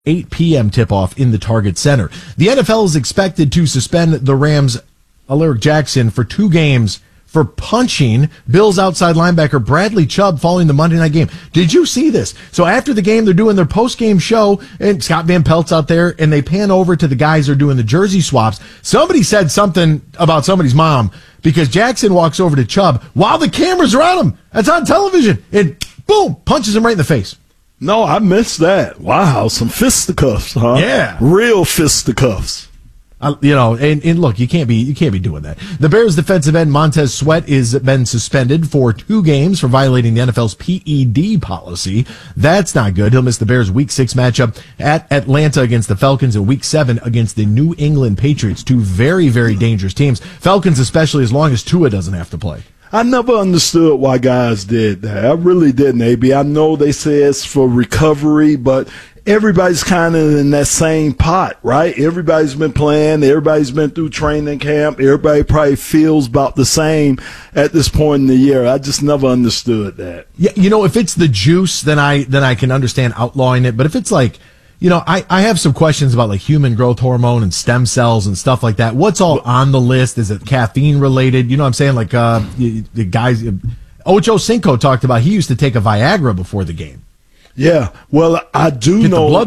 8 p.m. tip-off in the Target Center. The NFL is expected to suspend the Rams' Alaric Jackson for 2 games for punching Bills outside linebacker Bradley Chubb following the Monday night game. Did you see this? So after the game, they're doing their post-game show, and Scott Van Pelt's out there, and they pan over to the guys who are doing the jersey swaps. Somebody said something about somebody's mom because Jackson walks over to Chubb while the cameras are on him. That's on television. And boom, punches him right in the face. No, I missed that. Wow, some fisticuffs, huh? Yeah. Real fisticuffs. And look, you can't be doing that. The Bears defensive end Montez Sweat is been suspended for 2 games for violating the NFL's PED policy. That's not good. He'll miss the Bears' Week 6 matchup at Atlanta against the Falcons and Week 7 against the New England Patriots. 2 very, very dangerous teams. Falcons especially, as long as Tua doesn't have to play. I never understood why guys did that. I really didn't, AB. I know they say it's for recovery, but everybody's kind of in that same pot, right? Everybody's been playing. Everybody's been through training camp. Everybody probably feels about the same at this point in the year. I just never understood that. Yeah, if it's the juice, then I can understand outlawing it. But if it's like, I have some questions about like human growth hormone and stem cells and stuff like that. What's all on the list? Is it caffeine related? You know what I'm saying? Like, the guys, Ocho Cinco talked about, he used to take a Viagra before the game. Yeah, well, I do know that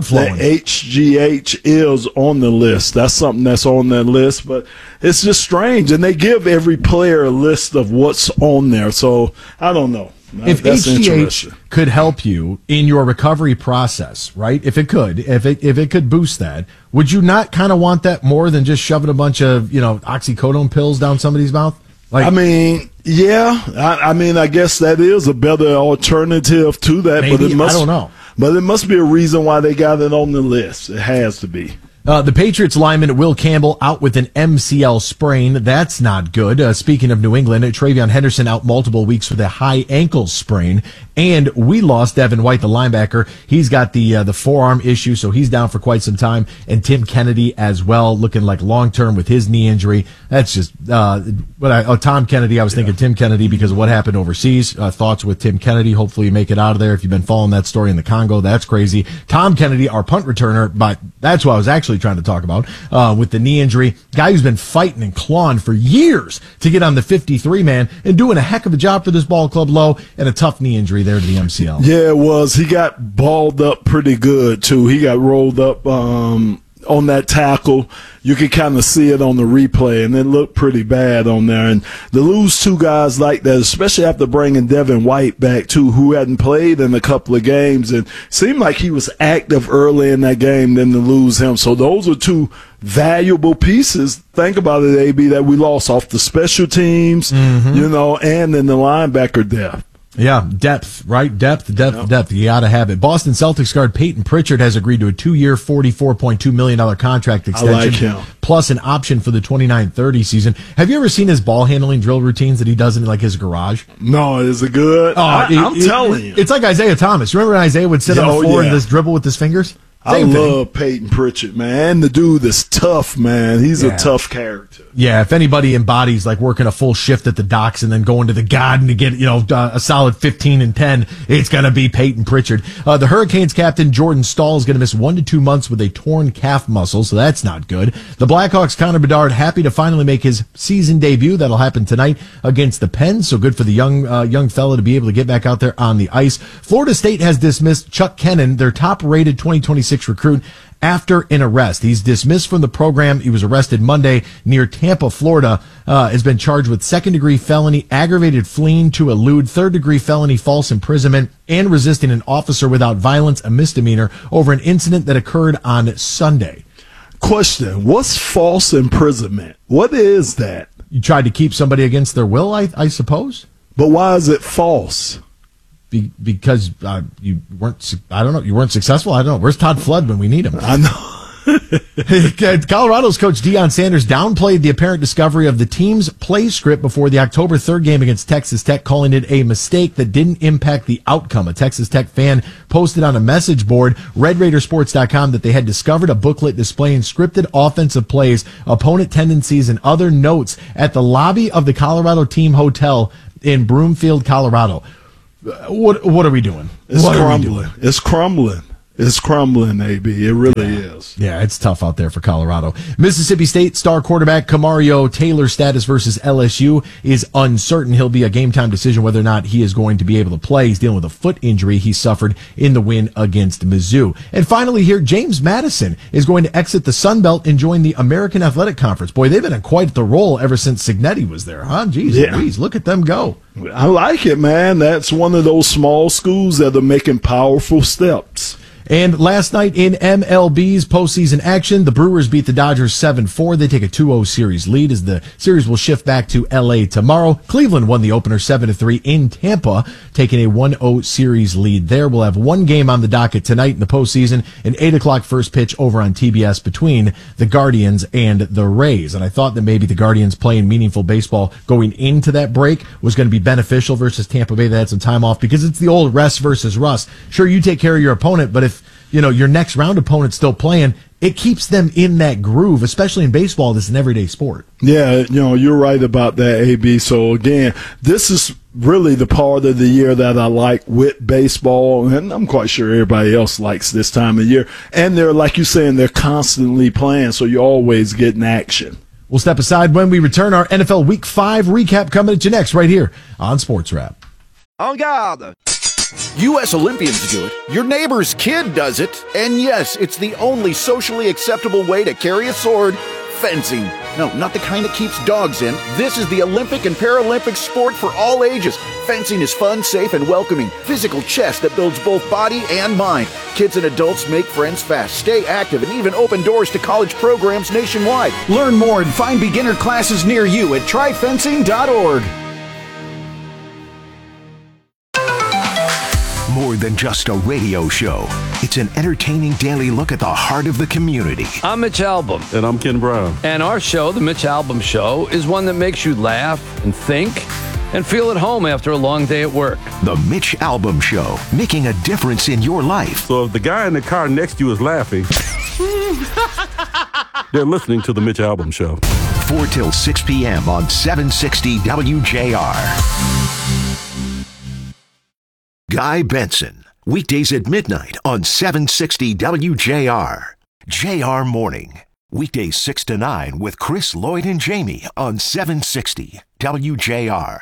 HGH is on the list. That's something that's on that list, but it's just strange. And they give every player a list of what's on there, so I don't know. If HGH could help you in your recovery process, right? If it could boost that, would you not kind of want that more than just shoving a bunch of, oxycodone pills down somebody's mouth? Like, I mean, yeah. I guess that is a better alternative to that. Maybe, but I don't know. But it must be a reason why they got it on the list. It has to be. The Patriots lineman Will Campbell out with an MCL sprain. That's not good. Speaking of New England, TreVeyon Henderson out multiple weeks with a high ankle sprain. And we lost Devin White, the linebacker. He's got the forearm issue, so he's down for quite some time. And Tim Kennedy as well, looking like long-term with his knee injury. That's just, Tom Kennedy. I was thinking Tim Kennedy because of what happened overseas. Thoughts with Tim Kennedy. Hopefully you make it out of there. If you've been following that story in the Congo, that's crazy. Tom Kennedy, our punt returner, but that's what I was actually trying to talk about, with the knee injury. Guy who's been fighting and clawing for years to get on the 53-man and doing a heck of a job for this ball club low, and a tough knee injury there to the MCL. Yeah, it was. He got balled up pretty good, too. He got rolled up on that tackle. You could kind of see it on the replay, and it looked pretty bad on there. And to lose 2 guys like that, especially after bringing Devin White back, too, who hadn't played in a couple of games, and seemed like he was active early in that game, then to lose him. So those are 2 valuable pieces. Think about it, AB, that we lost off the special teams, and in the linebacker depth. Yeah, depth, right? Depth. You got to have it. Boston Celtics guard Peyton Pritchard has agreed to a 2-year, $44.2 million contract extension. I like him. Plus an option for the 29-30 season. Have you ever seen his ball handling drill routines that he does in like his garage? No, is it good? I'm telling you. It's like Isaiah Thomas. Remember when Isaiah would sit on the floor and just dribble with his fingers? I love Peyton Pritchard, man. And the dude is tough, man. He's a tough character. Yeah, if anybody embodies like working a full shift at the docks and then going to the Garden to get, a solid 15 and 10, it's going to be Peyton Pritchard. The Hurricanes captain Jordan Staal is going to miss 1 to 2 months with a torn calf muscle, so that's not good. The Blackhawks' Connor Bedard happy to finally make his season debut. That'll happen tonight against the Pens, so good for the young fella to be able to get back out there on the ice. Florida State has dismissed Chuck Kennan, their top-rated 2026 recruit, after an arrest. He's dismissed from the program. He was arrested Monday near Tampa, Florida. Has been charged with second-degree felony, aggravated fleeing to elude, third-degree felony, false imprisonment, and resisting an officer without violence, a misdemeanor, over an incident that occurred on Sunday. Question, what's false imprisonment? What is that? You tried to keep somebody against their will, I suppose? But why is it false? Because you weren't, you weren't successful. I don't know. Where's Todd Flood when we need him? I know. Colorado's coach Deion Sanders downplayed the apparent discovery of the team's play script before the October 3rd game against Texas Tech, calling it a mistake that didn't impact the outcome. A Texas Tech fan posted on a message board, RedRaidersports.com, that they had discovered a booklet displaying scripted offensive plays, opponent tendencies, and other notes at the lobby of the Colorado team hotel in Broomfield, Colorado. What are we doing? It's crumbling. is crumbling, AB. It really is. Yeah, it's tough out there for Colorado. Mississippi State star quarterback Kamario Taylor's status versus LSU is uncertain. He'll be a game-time decision whether or not he is going to be able to play. He's dealing with a foot injury he suffered in the win against Mizzou. And finally here, James Madison is going to exit the Sun Belt and join the American Athletic Conference. Boy, they've been in quite the role ever since Signetti was there, huh? Jeez, Louise, look at them go. I like it, man. That's one of those small schools that are making powerful steps. And last night in MLB's postseason action, the Brewers beat the Dodgers 7-4. They take a 2-0 series lead as the series will shift back to L.A. tomorrow. Cleveland won the opener 7-3 in Tampa, taking a 1-0 series lead there. We'll have one game on the docket tonight in the postseason, an 8 o'clock first pitch over on TBS between the Guardians and the Rays. And I thought that maybe the Guardians playing meaningful baseball going into that break was going to be beneficial versus Tampa Bay that had some time off because it's the old rest versus rust. Sure, you take care of your opponent, but if your next round opponent's still playing, it keeps them in that groove, especially in baseball. This is an everyday sport. Yeah, you're right about that, AB. So again, this is really the part of the year that I like with baseball, and I'm quite sure everybody else likes this time of year. And they're, like you're saying, they're constantly playing, so you're always getting action. We'll step aside when we return. Our NFL Week 5 recap coming at you next right here on Sports Wrap. En garde! U.S. Olympians do it, your neighbor's kid does it, and yes, it's the only socially acceptable way to carry a sword, fencing. No, not the kind that keeps dogs in. This is the Olympic and Paralympic sport for all ages. Fencing is fun, safe, and welcoming. Physical chess that builds both body and mind. Kids and adults make friends fast, stay active, and even open doors to college programs nationwide. Learn more and find beginner classes near you at tryfencing.org. More than just a radio show. It's an entertaining daily look at the heart of the community. I'm Mitch Albom. And I'm Ken Brown. And our show, The Mitch Albom Show, is one that makes you laugh and think and feel at home after a long day at work. The Mitch Albom Show, making a difference in your life. So if the guy in the car next to you is laughing, they're listening to The Mitch Albom Show. 4 till 6 p.m. on 760 WJR. Guy Benson, weekdays at midnight on 760 WJR. JR Morning, weekdays 6 to 9 with Chris, Lloyd, and Jamie on 760 WJR.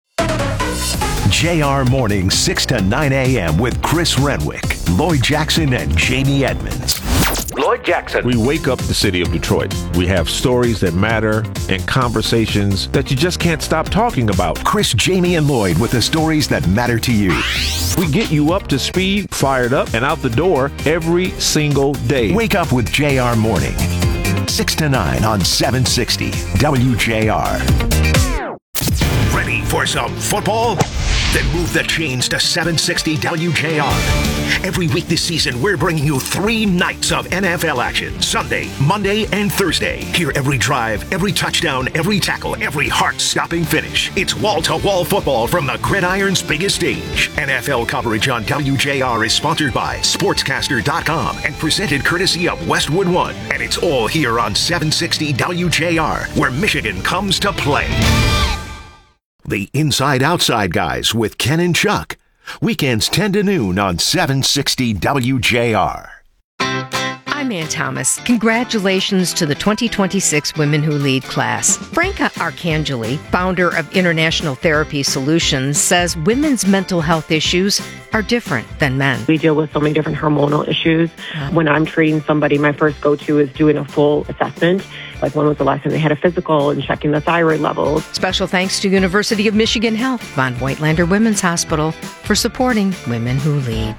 JR Morning, 6 to 9 a.m. with Chris Renwick, Lloyd Jackson, and Jamie Edmonds. Lloyd Jackson. We wake up the city of Detroit. We have stories that matter and conversations that you just can't stop talking about. Chris, Jamie, and Lloyd with the stories that matter to you. We get you up to speed, fired up, and out the door every single day. Wake up with JR Morning, 6 to 9 on 760 WJR. Ready for some football? Then move the chains to 760 WJR. Every week this season, we're bringing you 3 nights of NFL action. Sunday, Monday, and Thursday. Hear every drive, every touchdown, every tackle, every heart-stopping finish. It's wall-to-wall football from the gridiron's biggest stage. NFL coverage on WJR is sponsored by Sportscaster.com and presented courtesy of Westwood One. And it's all here on 760 WJR, where Michigan comes to play. The Inside Outside Guys with Ken and Chuck. Weekends 10 to noon on 760 WJR. I'm Ann Thomas. Congratulations to the 2026 Women Who Lead class. Franca Arcangeli, founder of International Therapy Solutions, says women's mental health issues are different than men. We deal with so many different hormonal issues. When I'm treating somebody, my first go-to is doing a full assessment. Like when was the last time they had a physical and checking the thyroid levels. Special thanks to University of Michigan Health, Von Whitelander Women's Hospital, for supporting Women Who Lead.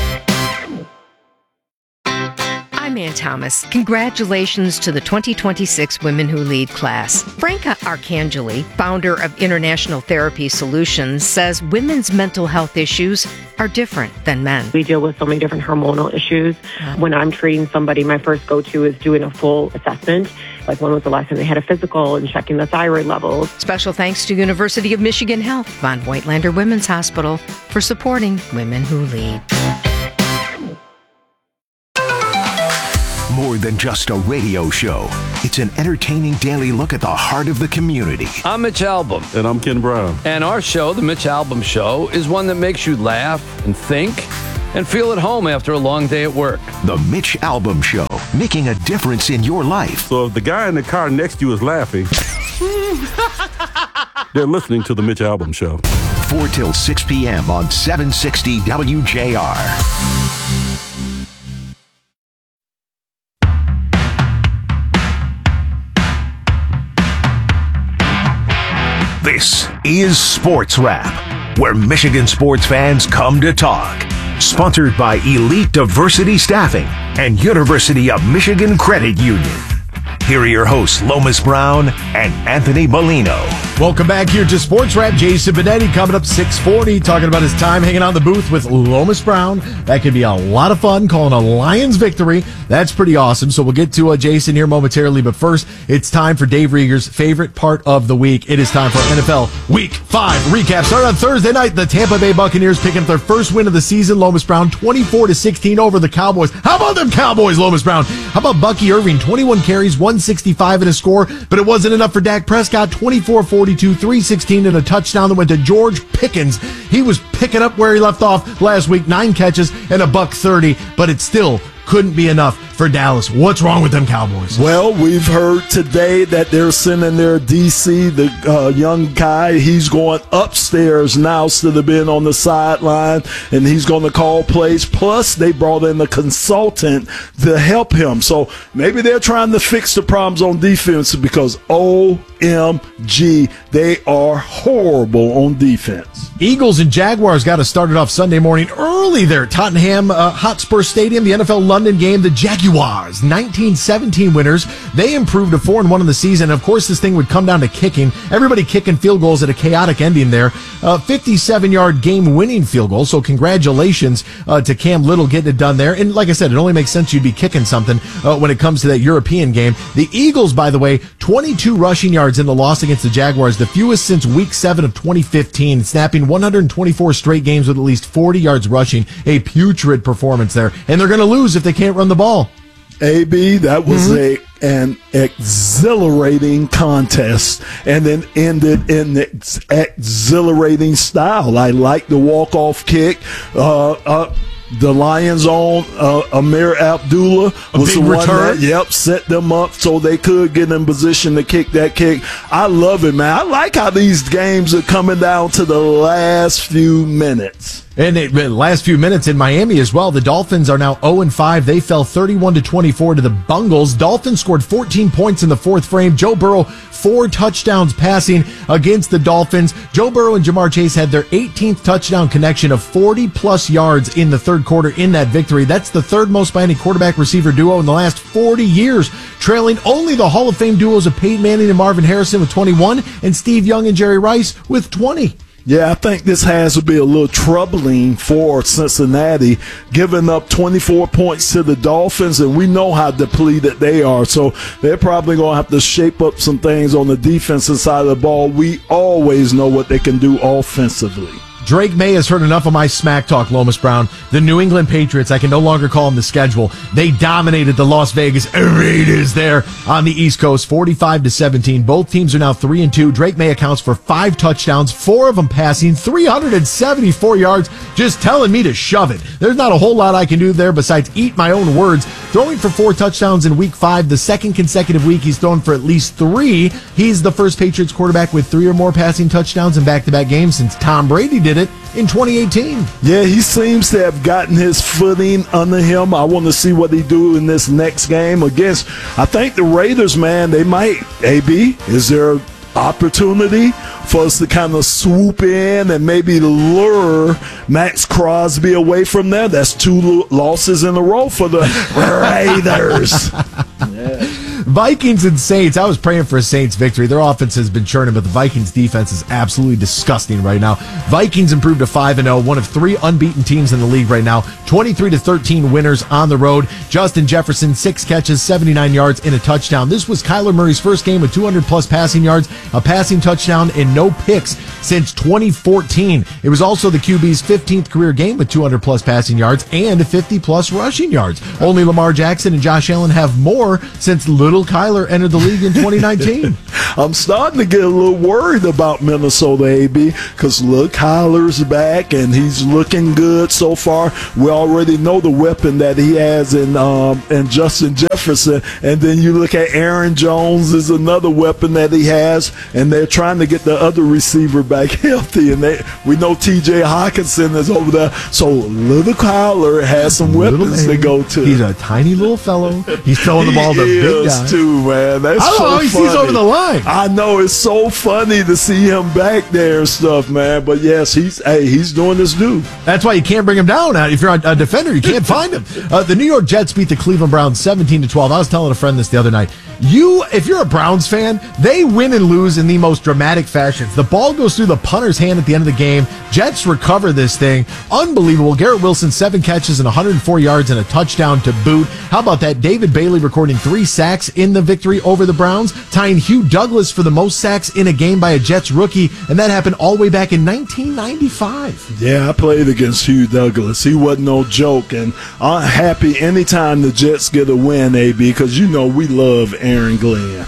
I'm Ann Thomas. Congratulations to the 2026 Women Who Lead class. Franca Arcangeli, founder of International Therapy Solutions, says women's mental health issues are different than men. We deal with so many different hormonal issues. When I'm treating somebody, my first go-to is doing a full assessment. Like when was the last time they had a physical and checking the thyroid levels. Special thanks to University of Michigan Health, Von Whitelander Women's Hospital, for supporting Women Who Lead. More than just a radio show. It's an entertaining daily look at the heart of the community. I'm Mitch Albom. And I'm Ken Brown. And our show, The Mitch Albom Show, is one that makes you laugh and think and feel at home after a long day at work. The Mitch Albom Show, making a difference in your life. So if the guy in the car next to you is laughing, they're listening to The Mitch Albom Show. 4 till 6 p.m. on 760 WJR. This is Sports Wrap, where Michigan sports fans come to talk. Sponsored by Elite Diversity Staffing and University of Michigan Credit Union. Here are your hosts, Lomas Brown and Anthony Bellino. Welcome back here to Sports Wrap. Jason Benetti coming up 6:40, talking about his time hanging out in the booth with Lomas Brown. That could be a lot of fun, calling a Lions victory. That's pretty awesome. So we'll get to Jason here momentarily, but first, it's time for Dave Rieger's favorite part of the week. It is time for NFL Week 5 recap. Started on Thursday night, the Tampa Bay Buccaneers picking up their first win of the season. Lomas Brown, 24-16 over the Cowboys. How about them Cowboys, Lomas Brown? How about Bucky Irving, 21 carries, 165 in a score, but it wasn't enough for Dak Prescott, 24-42, 316 and a touchdown that went to George Pickens. He was picking up where he left off last week, 9 catches and $130, but it still couldn't be enough for Dallas. What's wrong with them Cowboys? Well, we've heard today that they're sending their DC, the young guy. He's going upstairs now instead of being on the sideline, and he's going to call plays. Plus, they brought in a consultant to help him. So maybe they're trying to fix the problems on defense because OMG, they are horrible on defense. Eagles and Jaguars got us started off Sunday morning early there at Tottenham Hotspur Stadium, the NFL London game. The Jaguars, 19-17 winners. They improved to 4-1 in the season. Of course, this thing would come down to kicking. Everybody kicking field goals at a chaotic ending there. 57-yard game-winning field goal, so congratulations to Cam Little getting it done there. And like I said, it only makes sense you'd be kicking something when it comes to that European game. The Eagles, by the way, 22 rushing yards in the loss against the Jaguars, the fewest since Week 7 of 2015, snapping 124 straight games with at least 40 yards rushing. A putrid performance there. And they're going to lose if they can't run the ball. AB, that was an exhilarating contest, and then ended in the exhilarating style. I like the walk-off kick. The Lions' own Amir Abdullah was the one that set them up so they could get in position to kick that kick. I love it, man. I like how these games are coming down to the last few minutes. And the last few minutes in Miami as well. The Dolphins are now 0-5. They fell 31-24 to the Bungles. Dolphins scored 14 points in the fourth frame. Joe Burrow, 4 touchdowns passing against the Dolphins. Joe Burrow and Jamar Chase had their 18th touchdown connection of 40-plus yards in the third quarter in that victory. That's the third most by any quarterback-receiver duo in the last 40 years, trailing only the Hall of Fame duos of Peyton Manning and Marvin Harrison with 21 and Steve Young and Jerry Rice with 20. Yeah, I think this has to be a little troubling for Cincinnati, giving up 24 points to the Dolphins, and we know how depleted they are. So they're probably going to have to shape up some things on the defensive side of the ball. We always know what they can do offensively. Drake May has heard enough of my smack talk, Lomas Brown. The New England Patriots, I can no longer call them the schedule. They dominated the Las Vegas Raiders there on the East Coast, 45-17. Both teams are now 3-2. Drake May accounts for 5 touchdowns, 4 of them passing, 374 yards, just telling me to shove it. There's not a whole lot I can do there besides eat my own words. Throwing for 4 touchdowns in Week 5, the second consecutive week he's thrown for at least 3. He's the first Patriots quarterback with 3 or more passing touchdowns in back-to-back games since Tom Brady did it in 2018. Yeah, he seems to have gotten his footing under him. I want to see what he do in this next game against, I think the Raiders, man, they might. AB, is there opportunity for us to kind of swoop in and maybe lure Max Crosby away from there? That's 2 losses in a row for the Raiders. Yeah. Vikings and Saints. I was praying for a Saints victory. Their offense has been churning, but the Vikings defense is absolutely disgusting right now. Vikings improved to 5-0, one of 3 unbeaten teams in the league right now. 23-13 winners on the road. Justin Jefferson, 6 catches, 79 yards, and a touchdown. This was Kyler Murray's first game with 200-plus passing yards, a passing touchdown, and no picks since 2014. It was also the QB's 15th career game with 200-plus passing yards and 50-plus rushing yards. Only Lamar Jackson and Josh Allen have more since Little little Kyler entered the league in 2019. I'm starting to get a little worried about Minnesota, AB, because look, Kyler's back and he's looking good so far. We already know the weapon that he has in Justin Jefferson, and then you look at Aaron Jones is another weapon that he has, and they're trying to get the other receiver back healthy, and we know T.J. Hawkinson is over there. So little Kyler has some weapons to go to. He's a tiny little fellow. He's throwing the ball to big guys too, man. That's I don't know how he sees over the line. I know, it's so funny to see him back there and stuff, man. But yes, he's doing his due. That's why you can't bring him down. If you're a defender, you can't find him. The New York Jets beat the Cleveland Browns 17-12. I was telling a friend this the other night. If you're a Browns fan, they win and lose in the most dramatic fashions. The ball goes through the punter's hand at the end of the game. Jets recover this thing. Unbelievable. Garrett Wilson, 7 catches and 104 yards and a touchdown to boot. How about that? David Bailey recording 3 sacks in the victory over the Browns, tying Hugh Douglas for the most sacks in a game by a Jets rookie, and that happened all the way back in 1995. Yeah, I played against Hugh Douglas. He wasn't no joke, and I'm happy anytime the Jets get a win, AB, because you know we love Aaron Glenn.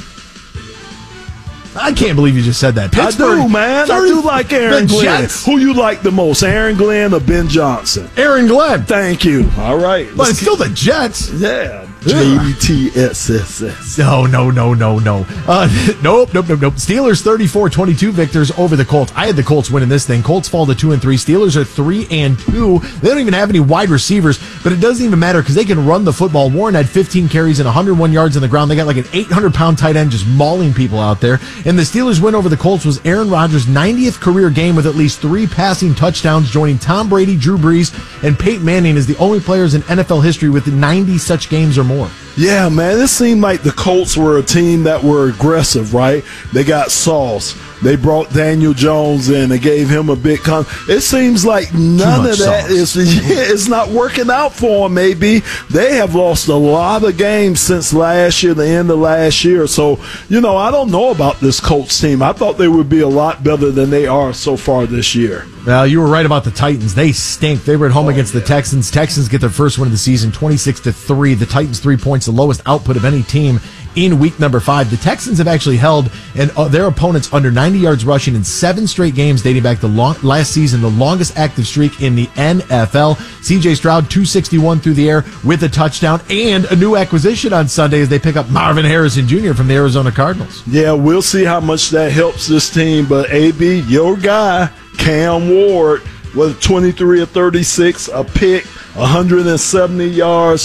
I can't believe you just said that. Pittsburgh, I do, man. I do like Aaron Glenn. Jets. Who you like the most, Aaron Glenn or Ben Johnson? Aaron Glenn. Thank you. All right. But it's still the Jets. Yeah. JTSSS. No. Nope. Steelers 34-22 victors over the Colts. I had the Colts winning this thing. Colts fall to 2-3. Steelers are 3-2. They don't even have any wide receivers, but it doesn't even matter because they can run the football. Warren had 15 carries and 101 yards on the ground. They got like an 800-pound tight end just mauling people out there. And the Steelers' win over the Colts was Aaron Rodgers' 90th career game with at least 3 passing touchdowns, joining Tom Brady, Drew Brees, and Peyton Manning as the only players in NFL history with 90 such games or more. Yeah, man, it seemed like the Colts were a team that were aggressive, right? They got Sauce. They brought Daniel Jones in. They gave him a big it seems like none of that it's not working out for them, maybe. They have lost a lot of games since last year, the end of last year. So, I don't know about this Colts team. I thought they would be a lot better than they are so far this year. Well, you were right about the Titans. They stink. They were at home against the Texans. Texans get their first win of the season, 26-3. The Titans 3 points, the lowest output of any team in week number 5. The Texans have actually held their opponents under 90 yards rushing in 7 straight games dating back to last season, the longest active streak in the NFL. C.J. Stroud, 261 through the air with a touchdown, and a new acquisition on Sunday as they pick up Marvin Harrison Jr. from the Arizona Cardinals. Yeah, we'll see how much that helps this team, but AB, your guy, Cam Ward, was 23 of 36, a pick, 170 yards.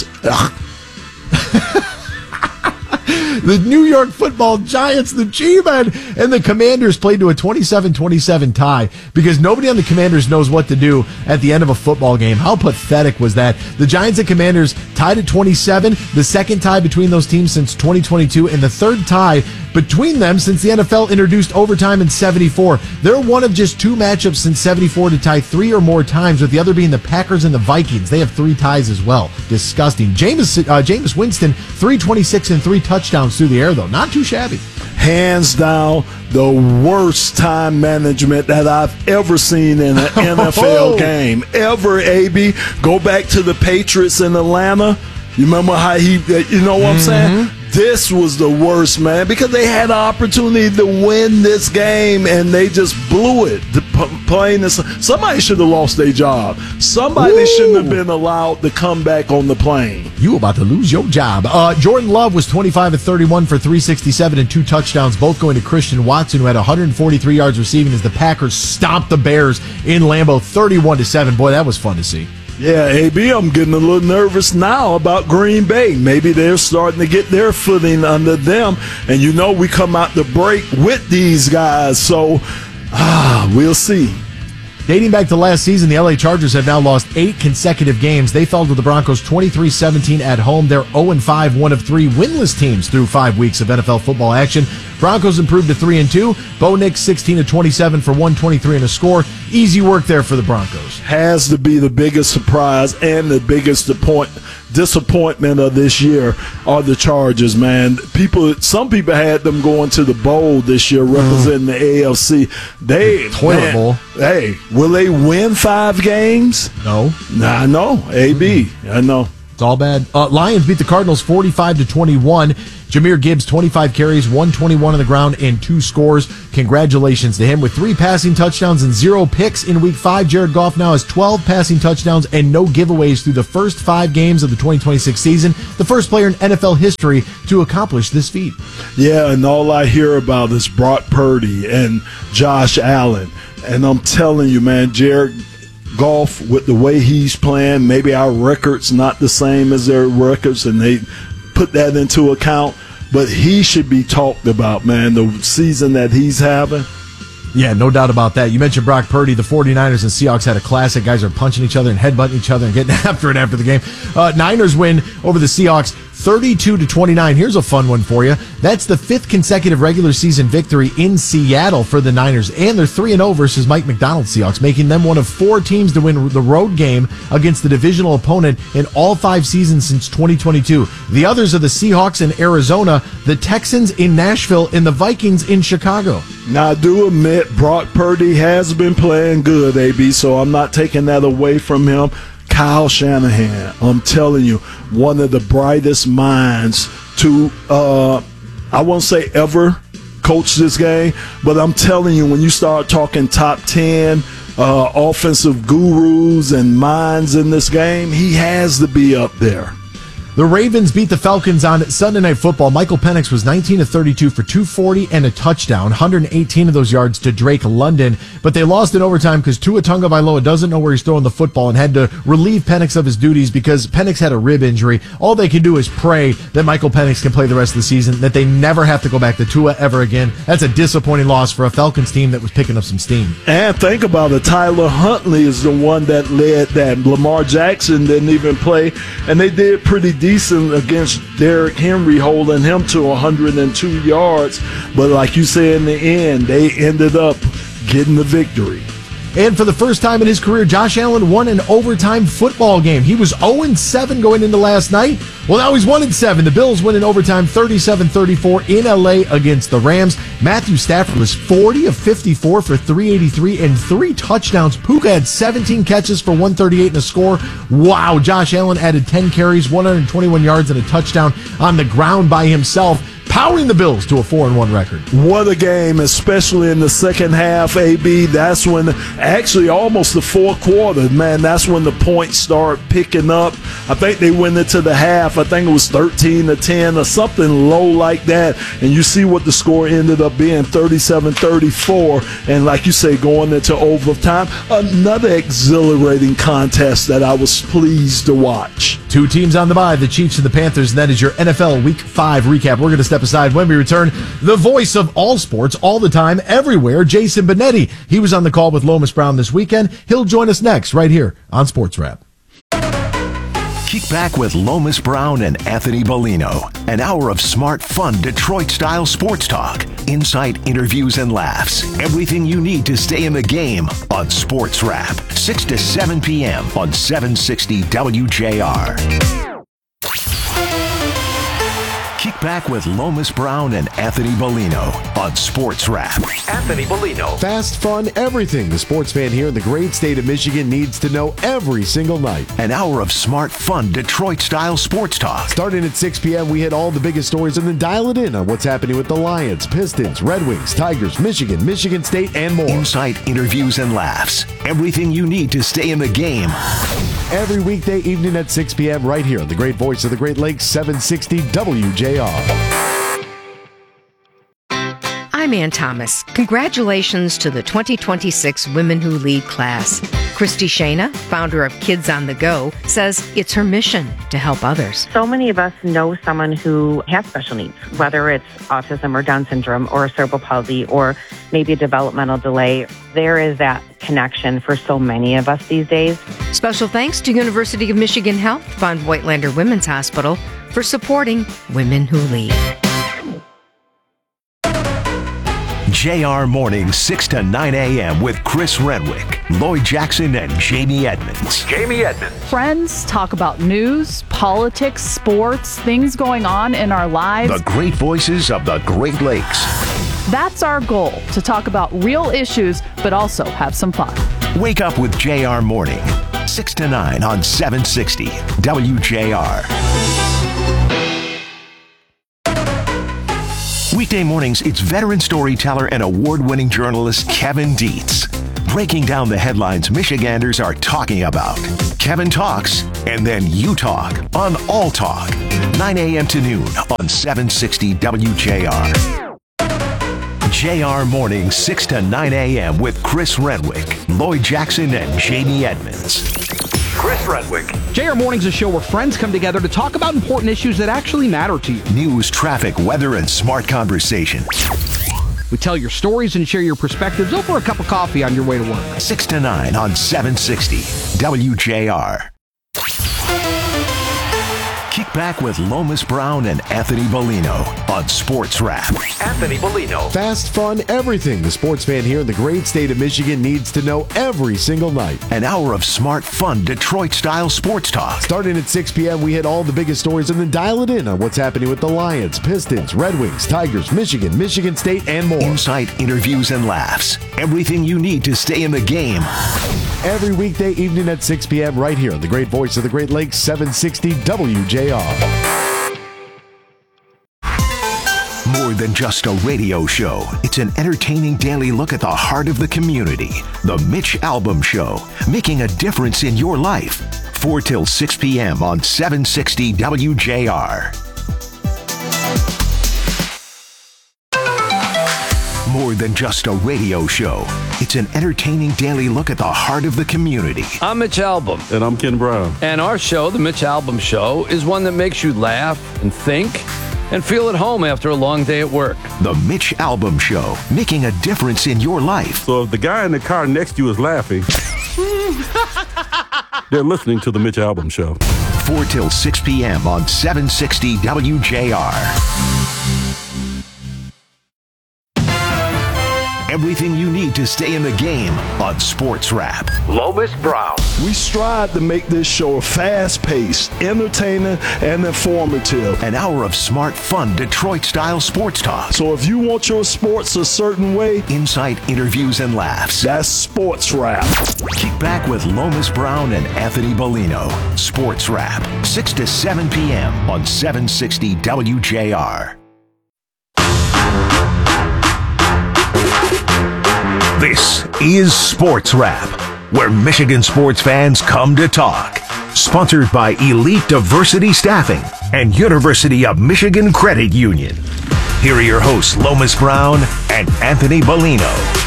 The New York Football Giants, the G-Men, and the Commanders played to a 27-27 tie because nobody on the Commanders knows what to do at the end of a football game. How pathetic was that? The Giants and Commanders tied at 27, the second tie between those teams since 2022, and the third tie between them since the NFL introduced overtime in 74. They're one of just 2 matchups since 74 to tie 3 or more times, with the other being the Packers and the Vikings. They have 3 ties as well. Disgusting. Jameis Winston, 326 and 3 touchdowns through the air, though. Not too shabby. Hands down, the worst time management that I've ever seen in an NFL game. Ever, AB. Go back to the Patriots in Atlanta. You remember how you know what I'm saying? This was the worst, man, because they had an opportunity to win this game, and they just blew it. Playing this, somebody should have lost their job. Somebody shouldn't have been allowed to come back on the plane. You about to lose your job. Jordan Love was 25 of 31 for 367 and 2 touchdowns, both going to Christian Watson, who had 143 yards receiving as the Packers stomped the Bears in Lambeau 31-7. Boy, that was fun to see. Yeah, AB, I'm getting a little nervous now about Green Bay. Maybe they're starting to get their footing under them. And we come out the break with these guys. So, we'll see. Dating back to last season, the LA Chargers have now lost 8 consecutive games. They fell to the Broncos 23-17 at home. They're 0-5, one of 3 winless teams through 5 weeks of NFL football action. Broncos improved to 3-2. Bo Nix 16-27 for 123 and a score. Easy work there for the Broncos. Has to be the biggest surprise and the biggest disappointment of this year are the Chargers, man. Some people had them going to the bowl this year representing the AFC. Toilet bowl. Hey, will they win 5 games? No. I know. AB, I know. It's all bad. Lions beat the Cardinals 45-21. Jahmyr Gibbs, 25 carries, 121 on the ground, and 2 scores. Congratulations to him. With 3 passing touchdowns and 0 picks in Week 5, Jared Goff now has 12 passing touchdowns and no giveaways through the first 5 games of the 2026 season. The first player in NFL history to accomplish this feat. Yeah, and all I hear about is Brock Purdy and Josh Allen. And I'm telling you, man, Jared Goff, with the way he's playing, maybe our record's not the same as their records, and they put that into account, but he should be talked about, man, the season that he's having. Yeah, no doubt about that. You mentioned Brock Purdy. The 49ers and Seahawks had a classic. Guys are punching each other and headbutting each other and getting after it after the game. Niners win over the Seahawks 32-29. Here's a fun one for you. That's the 5th consecutive regular season victory in Seattle for the Niners, and they're 3-0 versus Mike Macdonald's Seahawks, making them one of 4 teams to win the road game against the divisional opponent in all 5 seasons since 2022. The others are the Seahawks in Arizona, the Texans in Nashville, and the Vikings in Chicago. Now, I do admit Brock Purdy has been playing good, AB, so I'm not taking that away from him. Kyle Shanahan, I'm telling you, one of the brightest minds to, I won't say ever coach this game, but I'm telling you, when you start talking top 10 offensive gurus and minds in this game, he has to be up there. The Ravens beat the Falcons on Sunday Night Football. Michael Penix was 19 of 32 for 240 and a touchdown, 118 of those yards to Drake London. But they lost in overtime because Tua Tagovailoa doesn't know where he's throwing the football and had to relieve Penix of his duties because Penix had a rib injury. All they can do is pray that Michael Penix can play the rest of the season, that they never have to go back to Tua ever again. That's a disappointing loss for a Falcons team that was picking up some steam. And think about it, Tyler Huntley is the one that led that. Lamar Jackson didn't even play, and they did pretty decent against Derrick Henry, holding him to 102 yards. But like you said, in the end, they ended up getting the victory. And for the first time in his career, Josh Allen won an overtime football game. He was 0-7 going into last night. Well, now he's 1-7. The Bills win in overtime 37-34 in LA against the Rams. Matthew Stafford was 40 of 54 for 383 and 3 touchdowns. Puka had 17 catches for 138 and a score. Wow, Josh Allen added 10 carries, 121 yards and a touchdown on the ground by himself, powering the Bills to a 4-1 record. What a game, especially in the second half, AB. That's when, actually almost the fourth quarter, man, that's when the points start picking up. I think they went into the half. I think it was 13-10 or something low like that. And you see what the score ended up being, 37-34. And like you say, going into overtime, another exhilarating contest that I was pleased to watch. 2 teams on the bye, the Chiefs and the Panthers, and that is your NFL Week 5 recap. We're going to step aside when we return. The voice of all sports, all the time, everywhere, Jason Benetti. He was on the call with Lomas Brown this weekend. He'll join us next right here on Sports Wrap. Kick back with Lomas Brown and Anthony Bellino. An hour of smart, fun, Detroit-style sports talk. Insight, interviews, and laughs. Everything you need to stay in the game on Sports Wrap. 6 to 7 p.m. on 760 WJR. Kick back with Lomas Brown and Anthony Bellino on Sports Wrap. Anthony Bellino. Fast, fun, everything the sports fan here in the great state of Michigan needs to know every single night. An hour of smart, fun, Detroit-style sports talk. Starting at 6 p.m., we hit all the biggest stories and then dial it in on what's happening with the Lions, Pistons, Red Wings, Tigers, Michigan, Michigan State, and more. Insight, interviews, and laughs. Everything you need to stay in the game. Every weekday evening at 6 p.m. right here on the great voice of the Great Lakes, 760 WJR. I'm Ann Thomas. Congratulations to the 2026 Women Who Lead class. Christy Shana, founder of Kids on the Go, says it's her mission to help others. So many of us know someone who has special needs, whether it's autism or Down syndrome or cerebral palsy or maybe a developmental delay. There is that connection for so many of us these days. Special thanks to University of Michigan Health, Von Voigtlander Women's Hospital, for supporting Women Who Lead. JR Morning, 6 to 9 a.m. with Chris Renwick, Lloyd Jackson, and Jamie Edmonds. Jamie Edmonds. Friends talk about news, politics, sports, things going on in our lives. The great voices of the Great Lakes. That's our goal, to talk about real issues, but also have some fun. Wake up with JR Morning. 6 to 9 on 760 WJR. Weekday mornings, it's veteran storyteller and award-winning journalist Kevin Dietz, breaking down the headlines Michiganders are talking about. Kevin talks, and then you talk on All Talk, 9 a.m. to noon on 760 WJR. JR Mornings, 6 to 9 a.m. with Chris Renwick, Lloyd Jackson, and Jamie Edmonds. Chris Renwick. JR Mornings, a show where friends come together to talk about important issues that actually matter to you. News, traffic, weather, and smart conversation. We tell your stories and share your perspectives over a cup of coffee on your way to work. 6 to 9 on 760 WJR. Kick back with Lomas Brown and Anthony Bellino on Sports Wrap. Anthony Bellino. Fast, fun, everything the sports fan here in the great state of Michigan needs to know every single night. An hour of smart, fun, Detroit-style sports talk. Starting at 6 p.m., we hit all the biggest stories and then dial it in on what's happening with the Lions, Pistons, Red Wings, Tigers, Michigan State, and more. Insight, interviews, and laughs. Everything you need to stay in the game. Every weekday evening at 6 p.m. right here on the great voice of the Great Lakes, 760 WJR. More than just a radio show, it's an entertaining daily look at the heart of the community. The Mitch Albom Show, making a difference in your life. 4 till 6 p.m. on 760 WJR. More than just a radio show, it's an entertaining daily look at the heart of the community. I'm Mitch Albom. And I'm Ken Brown. And our show, The Mitch Albom Show, is one that makes you laugh and think and feel at home after a long day at work. The Mitch Albom Show, making a difference in your life. So if the guy in the car next to you is laughing, they're listening to The Mitch Albom Show. 4 till 6 p.m. on 760 WJR. Everything you need to stay in the game on Sports Wrap. Lomas Brown. We strive to make this show fast-paced, entertaining, and informative. An hour of smart, fun, Detroit-style sports talk. So if you want your sports a certain way, insight, interviews, and laughs. That's Sports Wrap. Kick back with Lomas Brown and Anthony Bellino. Sports Wrap, 6 to 7 p.m. on 760 WJR. This is Sports Wrap, where Michigan sports fans come to talk. Sponsored by Elite Diversity Staffing and University of Michigan Credit Union. Here are your hosts, Lomas Brown and Anthony Bellino.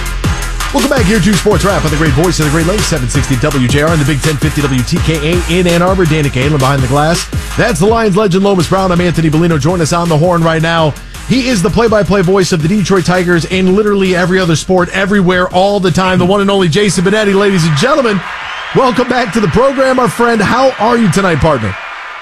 Welcome back here to Sports Wrap on the great voice of the Great Lakes, 760 WJR and the Big 1050 WTKA in Ann Arbor. Danica Ayler behind the glass. That's the Lions legend, Lomas Brown. I'm Anthony Bellino. Join us on the horn right now. He is the play-by-play voice of the Detroit Tigers in literally every other sport, everywhere, all the time. The one and only Jason Benetti, ladies and gentlemen. Welcome back to the program, our friend. How are you tonight, partner?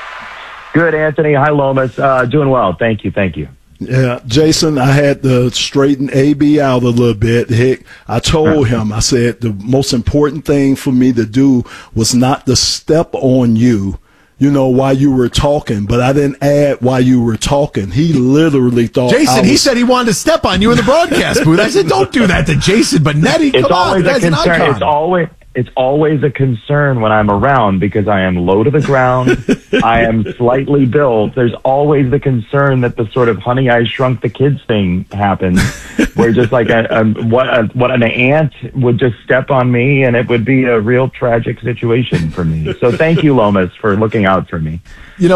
Good, Anthony. Hi, Lomas. Doing well. Thank you. Yeah, Jason, I had to straighten AB out a little bit. Heck, I told him, I said the most important thing for me to do was not to step on you, while you were talking, but I didn't add while you were talking. He literally thought Jason, he said he wanted to step on you in the broadcast booth. I said, don't do that to Jason Benetti. Come on, that's an icon. It's always a concern when I'm around because I am low to the ground. I am slightly built. There's always the concern that the sort of Honey, I Shrunk the Kids thing happens, where just like what an ant would just step on me, and it would be a real tragic situation for me. So thank you, Lomas, for looking out for me.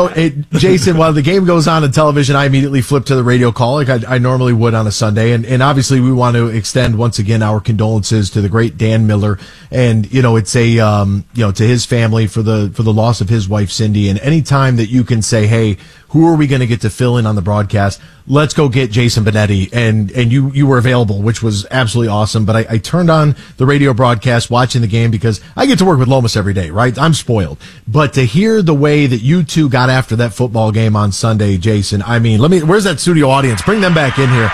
Jason, while the game goes on television, I immediately flip to the radio call like I normally would on a Sunday. And obviously we want to extend once again our condolences to the great Dan Miller. And, it's to his family for the loss of his wife, Cindy. And any time that you can say, hey, who are we going to get to fill in on the broadcast? Let's go get Jason Benetti. And you were available, which was absolutely awesome. But I turned on the radio broadcast watching the game because I get to work with Lomas every day, right? I'm spoiled. But to hear the way that you two got after that football game on Sunday, Jason, where's that studio audience? Bring them back in here.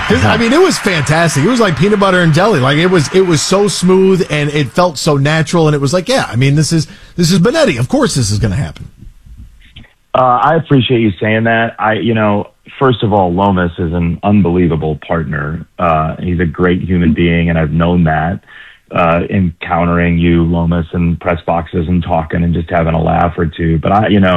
It was fantastic. It was like peanut butter and jelly. Like it was so smooth and it felt so natural. And it was like, this is Benetti. Of course this is going to happen. I appreciate you saying that. First of all, Lomas is an unbelievable partner. He's a great human being, and I've known that. encountering you, Lomas, in press boxes and talking and just having a laugh or two. But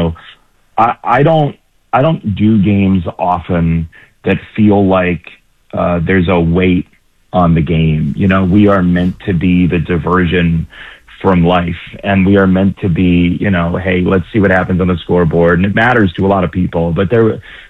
I don't do games often that feel like there's a weight on the game. We are meant to be the diversion from life, and we are meant to be, hey, let's see what happens on the scoreboard. And it matters to a lot of people, but there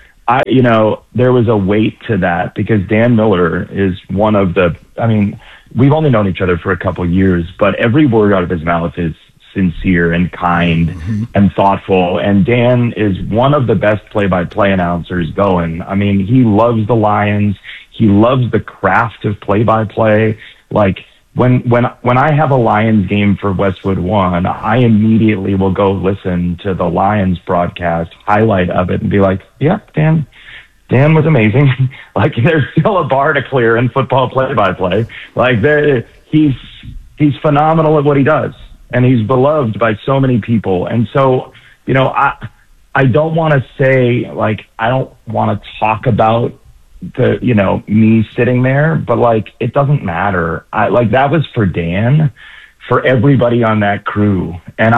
was a weight to that because Dan Miller is one of we've only known each other for a couple years, but every word out of his mouth is sincere and kind and thoughtful. And Dan is one of the best play-by-play announcers going. He loves the Lions. He loves the craft of play-by-play. Like when I have a Lions game for Westwood One, I immediately will go listen to the Lions broadcast highlight of it and be like, yeah, Dan was amazing. Like there's still a bar to clear in football play-by-play. Like he's phenomenal at what he does. And he's beloved by so many people. And so, I don't want to say, I don't want to talk about me sitting there, but it doesn't matter. That was for Dan, for everybody on that crew. And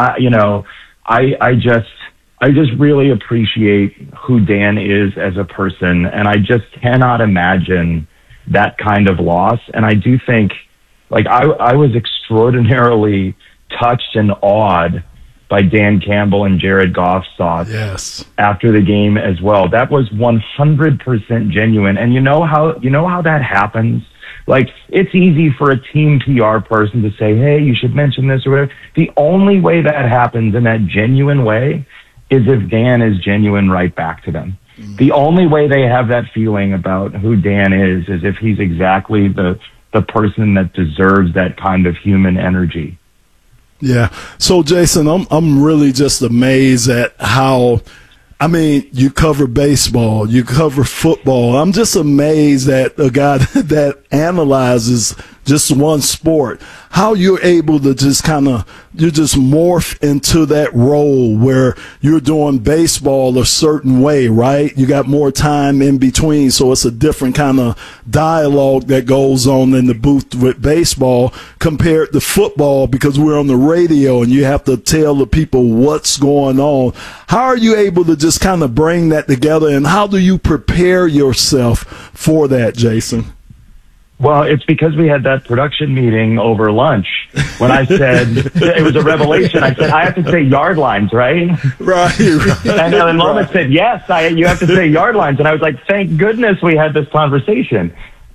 I just really appreciate who Dan is as a person. And I just cannot imagine that kind of loss. And I do think, I was extraordinarily touched and awed by Dan Campbell and Jared Goff's thoughts after the game as well. That was 100% genuine. And you know how that happens? It's easy for a team PR person to say, hey, you should mention this or whatever. The only way that happens in that genuine way is if Dan is genuine right back to them. The only way they have that feeling about who Dan is if he's exactly the person that deserves that kind of human energy. Yeah. So, Jason, I'm really just amazed at how, you cover baseball, you cover football. I'm just amazed at a guy that analyzes just one sport, how you're able to just you just morph into that role where you're doing baseball a certain way, right? You got more time in between, so it's a different kind of dialogue that goes on in the booth with baseball compared to football because we're on the radio and you have to tell the people what's going on. How are you able to just kind of bring that together, and how do you prepare yourself for that, Jason? Well, it's because we had that production meeting over lunch when I said, it was a revelation. I said, I have to say yard lines, right? Right. And Lomas said, yes, you have to say yard lines. And I was like, thank goodness we had this conversation.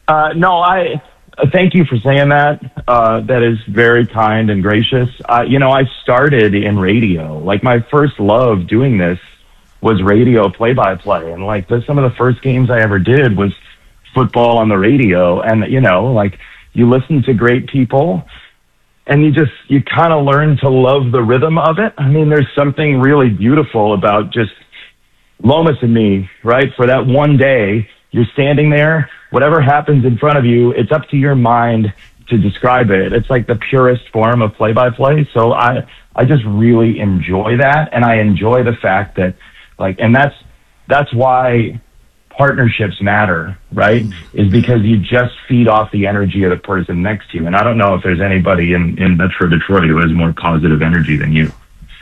Thank you for saying that. That is very kind and gracious. I started in radio. My first love doing this was radio play-by-play. And some of the first games I ever did was football on the radio. And, you listen to great people and you kind of learn to love the rhythm of it. There's something really beautiful about just Lomas and me, right? For that one day, you're standing there, whatever happens in front of you, it's up to your mind to describe it. It's like the purest form of play-by-play. So I just really enjoy that. And I enjoy the fact that and that's why partnerships matter, right? Is because you just feed off the energy of the person next to you. And I don't know if there's anybody in Metro Detroit who has more positive energy than you.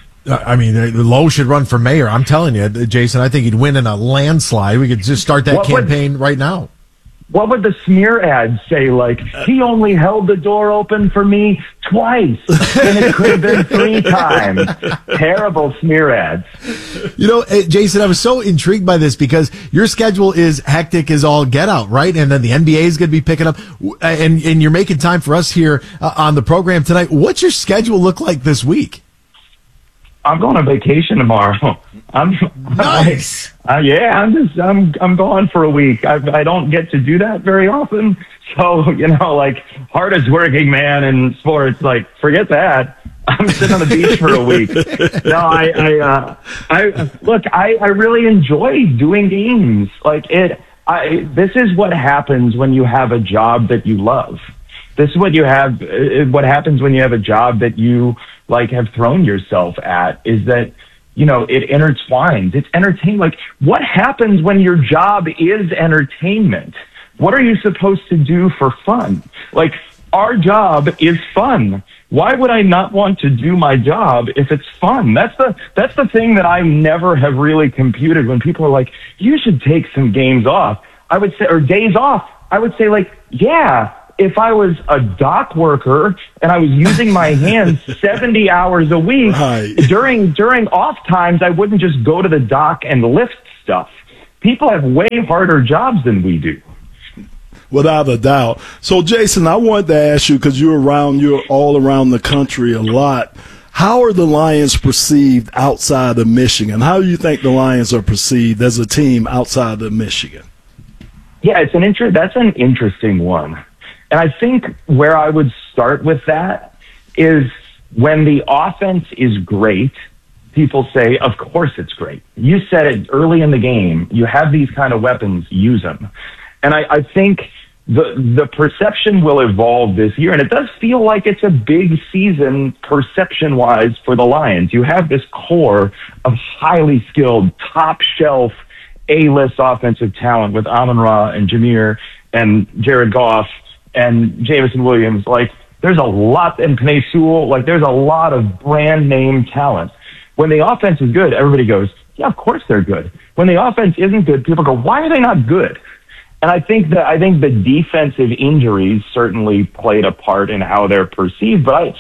Lowe should run for mayor. I'm telling you, Jason, I think he'd win in a landslide. We could just start that campaign right now. What would the smear ads say? He only held the door open for me twice, and it could have been 3 times. Terrible smear ads. Jason, I was so intrigued by this because your schedule is hectic as all get out, right? And then the NBA is going to be picking up, and you're making time for us here on the program tonight. What's your schedule look like this week? I'm going on vacation tomorrow. Nice. I'm gone for a week. I don't get to do that very often. So, hardest working man in sports, forget that. I'm sitting on the beach for a week. No, I really enjoy doing games. This is what happens when you have a job that you love. This is what happens when you have a job that you have thrown yourself at, is that, it intertwines. It's entertainment. What happens when your job is entertainment? What are you supposed to do for fun? our job is fun. Why would I not want to do my job if it's fun? That's the thing that I never have really computed when people are like, you should take some games off. I would say, or days off. I would say like, yeah, if I was a dock worker and I was using my hands 70 hours a week, during off times, I wouldn't just go to the dock and lift stuff. People have way harder jobs than we do. Without a doubt. So, Jason, I wanted to ask you, because you're all around the country a lot. How are the Lions perceived outside of Michigan? How do you think the Lions are perceived as a team outside of Michigan? Yeah, that's an interesting one. And I think where I would start with that is when the offense is great, people say, of course it's great. You said it early in the game. You have these kind of weapons, use them. And I think the perception will evolve this year, and it does feel like it's a big season perception-wise for the Lions. You have this core of highly skilled, top-shelf, A-list offensive talent with Amon-Ra and Jameer and Jared Goff and Jameson Williams. Like, there's a lot, and Penei Sewell, like, there's a lot of brand-name talent. When the offense is good, everybody goes, yeah, of course they're good. When the offense isn't good, people go, why are they not good? And I think the defensive injuries certainly played a part in how they're perceived. But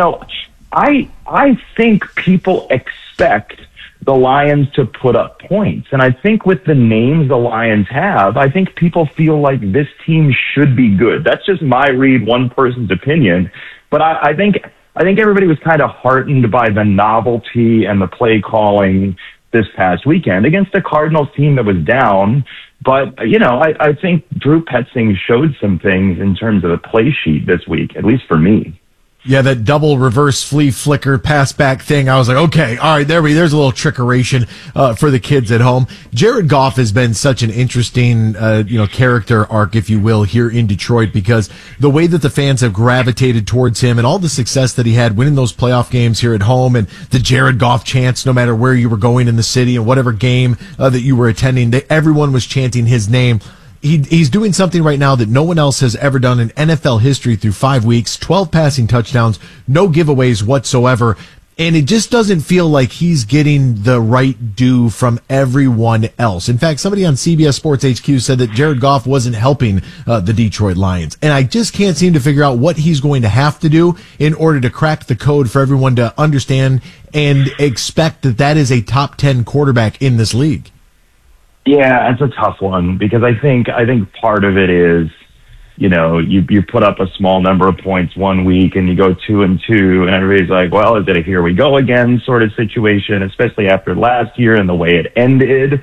I think people expect the Lions to put up points. And I think with the names the Lions have, I think people feel like this team should be good. That's just my read, one person's opinion. But I think everybody was kind of heartened by the novelty and the play calling this past weekend against a Cardinals team that was down. But, I think Drew Petzing showed some things in terms of the play sheet this week, at least for me. Yeah, that double reverse flea flicker pass back thing. I was like, okay, all right, there's a little trickeration for the kids at home. Jared Goff has been such an interesting, character arc, if you will, here in Detroit, because the way that the fans have gravitated towards him and all the success that he had winning those playoff games here at home, and the Jared Goff chants, no matter where you were going in the city and whatever game that you were attending, everyone was chanting his name. He's doing something right now that no one else has ever done in NFL history through 5 weeks, 12 passing touchdowns, no giveaways whatsoever. And it just doesn't feel like he's getting the right due from everyone else. In fact, somebody on CBS Sports HQ said that Jared Goff wasn't helping the Detroit Lions. And I just can't seem to figure out what he's going to have to do in order to crack the code for everyone to understand and expect that is a top 10 quarterback in this league. Yeah, it's a tough one because I think part of it is, you put up a small number of points one week and you go 2-2 and everybody's like, well, is it a here we go again sort of situation, especially after last year and the way it ended.